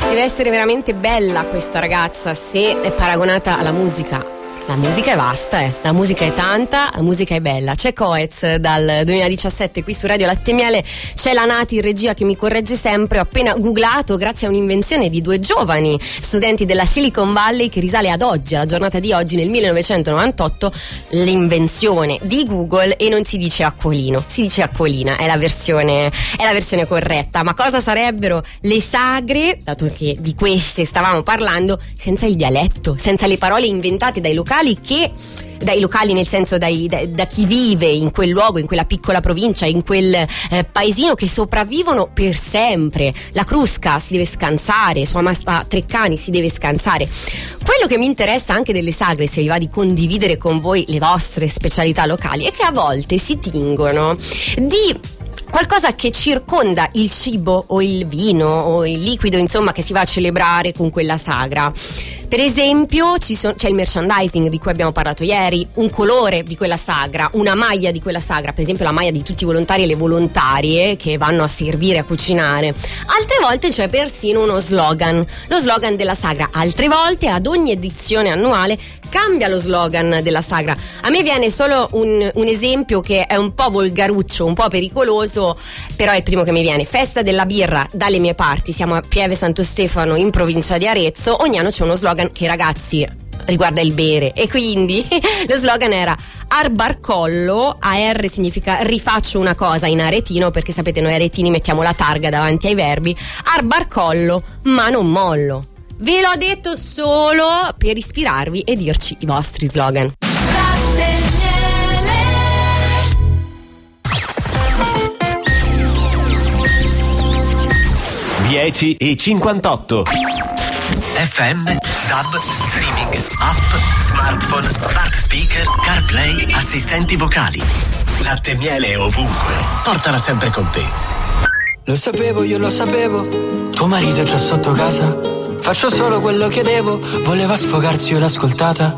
Deve essere veramente bella questa ragazza se è paragonata alla musica. La musica è vasta, la musica è tanta, la musica è bella. C'è Coez dal 2017 qui su Radio Latte Miele, c'è la Nati in regia che mi corregge sempre. Ho appena googlato, grazie a un'invenzione di due giovani studenti della Silicon Valley che risale ad oggi, alla giornata di oggi, nel 1998, l'invenzione di Google, e non si dice acquolino, si dice acquolina, è la versione corretta. Ma cosa sarebbero le sagre, dato che di queste stavamo parlando, senza il dialetto, senza le parole inventate dai locali nel senso da chi vive in quel luogo, in quella piccola provincia, in quel paesino, che sopravvivono per sempre. La Crusca si deve scansare, sua Masta Treccani si deve scansare. Quello che mi interessa anche delle sagre, se vi va di condividere con voi le vostre specialità locali, è che a volte si tingono di qualcosa che circonda il cibo o il vino o il liquido, insomma, che si va a celebrare con quella sagra. Per esempio c'è il merchandising di cui abbiamo parlato ieri, un colore di quella sagra, una maglia di quella sagra, per esempio la maglia di tutti i volontari e le volontarie che vanno a servire, a cucinare. Altre volte c'è persino uno slogan, lo slogan della sagra. Altre volte, ad ogni edizione annuale, cambia lo slogan della sagra. A me viene solo un esempio che è un po' volgaruccio, un po' pericoloso, però è il primo che mi viene. Festa della birra dalle mie parti, siamo a Pieve Santo Stefano in provincia di Arezzo. Ogni anno c'è uno slogan che, ragazzi, riguarda il bere, e quindi lo slogan era Arbarcollo. AR significa rifaccio una cosa in aretino, perché sapete noi aretini mettiamo la targa davanti ai verbi. Arbarcollo, ma non mollo. Ve l'ho detto solo per ispirarvi e dirci i vostri slogan. 10:58. FM, DAB, streaming, app, smartphone, smart speaker, CarPlay, assistenti vocali. Latte Miele ovunque. Portala sempre con te. Lo sapevo, io lo sapevo. Tuo marito è già sotto casa. Faccio solo quello che devo. Voleva sfogarsi, io l'ho ascoltata.